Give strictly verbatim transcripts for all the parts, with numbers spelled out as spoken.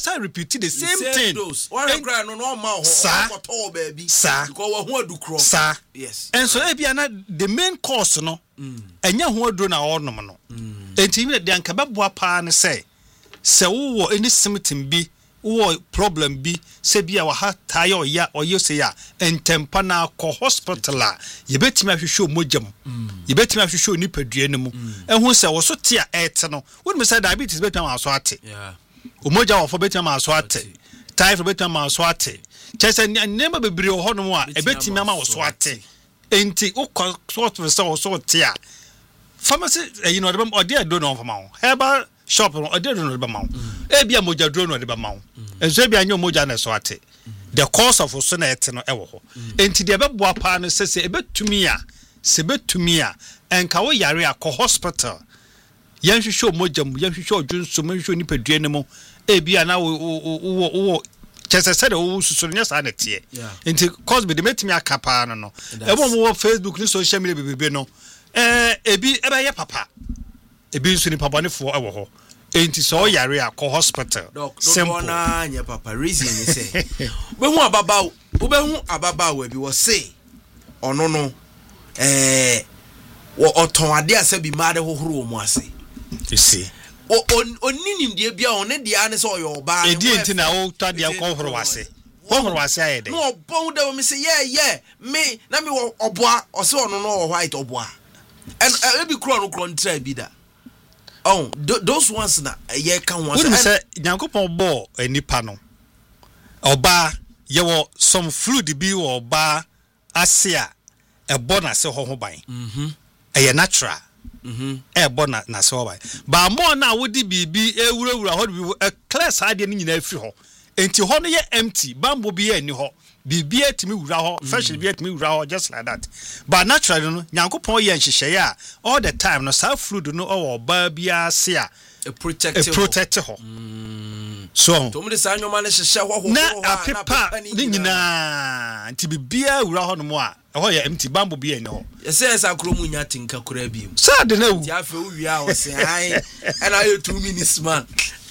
besa repeat the same, same thing dose one cry no no ma ho ko to baby because we ho adukro sir yes and so e bia na the main cause no enya ho aduro na onom no enti me de anka beboa pa ne say se wo any symptom bi wo problem bi se bia wa ha tayo ya oyo se ya entempa na ko hospital a ye betimi ahwehwe omojam ye betimi ahwehwe ni padua ne mu ehun se wo so te a et no wonu say diabetes betimi aso ate yeah omoja wo fo betimi aso ate typhoid betimi aso ate chese nema bebre ho no a e betimi ama wo so ate enti wo sort of so so te a pharmacy you know dem ode do no for ma ho herbal shop no ode do no be ma ho e bia moja do no de be ma ho enso bia nyo moja na so ate the cause of so na ete no e wo ho enti de beboa pa no sese e betumi a se betumi a enka wo yare a ko hospital yan hwehwe moja mu yan hwehwe odwunso mu hwehwe nipadua ne mu e bia na wo wo wo chese said wo susu nya sa na tie enti cause be de metimi akapa no no e bo mo Facebook ni social media bebebe no eh ebi ebe ye papa ebi nso ni papa ne fo e wo ho enti so yare a ko hospital simple na nya papa reason ni say be hu ababa wo be hu ababa wo bi wo say ono no eh wo oton ade ase bi ma de hohoro mo ase you see o oninim de bia on de ane so yo ba e di enti na wo twa de ko hohoro ase hohoro ase ayede no obon de me say yeah yeah me na me wo oboa o se ono no white oboa and e bi kro no kro ntra bi da oh those ones na ye kan ones and say nyankopon bo anipa no oba ye wo some fluid bi wo oba ase a e bo na se ho ho ban mhm e natural mhm e bo na na se ho ban ba mo na wodi bibi e wurawura ho bi e class ade ni nyina afiri ho enti ho no ye empty bambo bi ye ni ho bibi etimi wura ho fresh bi etimi wura ho just like that but naturally no nyankopon ye nhihye ya all the time no sa fluid no o ba bia se a protect protect ho so to me sa nyoma ne hihye ho ho na apepa ni nyina nti bibia wura ho no mo a ho ye empty bambo bi ye ni ho yesa sa kro mu nya tinka kura bi mu sa de na wu ti afa wi a o se ai and I two minutes man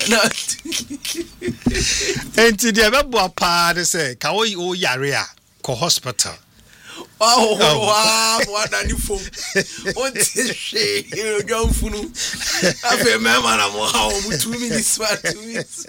enti de bebo pa de say ka wo o yare a ko hospital oh wow what ani fo on ti she you don't funu afa me man am how mu two minutes man two minutes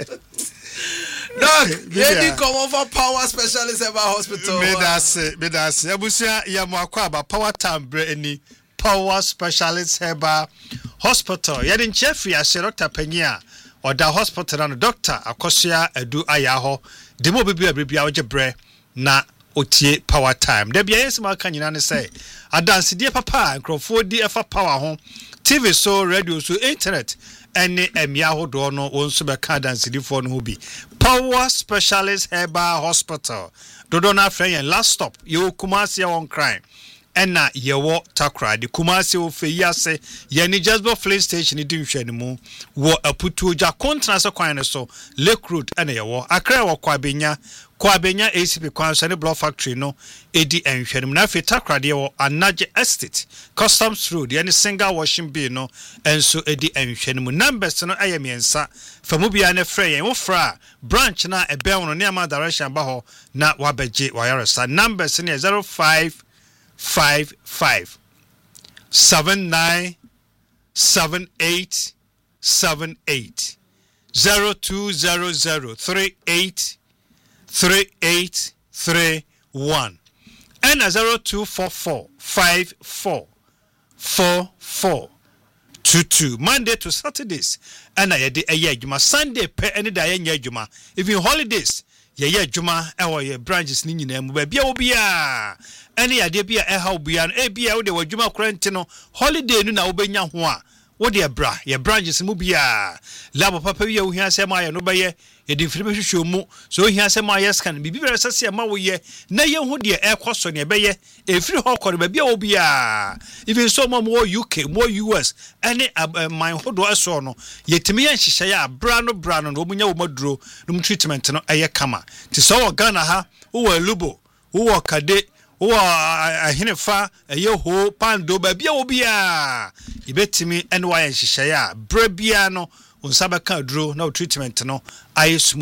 Doc, you come over Power Specialist Herbal Hospital. Me da se, me da se. Abusia ya mo akwa ba Power Tambre eni Power Specialist Herbal Hospital. Ya din chef ya Doctor Penya or da hospital na Doctor Akosia Edu Ayaho. Demo bibi abibia ojebre na otie Power Time. De bia yesi ma kan nyina ne say adanse die papa nkrofo di efa power ho. T V so, radio so, internet any emia hodo no wonso be ka dance di for no bi Power Specialist Herbal Hospital dodo na friend last stop you Kumasi on crime ena yewo takra di Kumasi o feyase ye ni Jasper Flame Station di nhwani mu wo aputu ja contrast kwan ne so Lake Road ena yewo akra wo kwabenya kwabenya A C P kwan so ne block factory no edi nhwani mu na fe takra de wo Anaje Estate Customs Road ye ni single washing bay no enso edi nhwani mu numbers no ayemiensa famu bia ne frɛ yen wo fra branch na ebe wono ne ama direction ba ho na wabeje wayaresa numbers ne zero five five five seven nine seven eight seven eight zero two zero zero three eight three eight three one and zero two four four five four four four two two Monday to Saturdays and I did a year juma Sunday pe any day nya juma even holidays ye ye juma e wo ye branches ni nyina mu ba bia wo bia any ade bia e ha wo bia no e bia wo de wo juma quarantine no holiday nu na wo benya ho a wo de bra ye branches mu bia labo papa bia wo hia se ma ye no ba ye ye de firi be hwehwe mu so hia se ma ye scan bibi bere sese ma wo ye na ye hu de e kwaso ne be ye e firi ho kore ba bia wo bia even so mo mo U K mo U S any my hodo eso no ye timi ye nhihye ya bra no bra no wo munya wo maduro no treatment no eye kama ti so wo Ghana ha wo Lubo wo Kade wo ahenefa eye ho pando ba bia wo bia ibetimi ene wa ye nhihye ya bra bia no unsaba ka duro na treatment no ayesu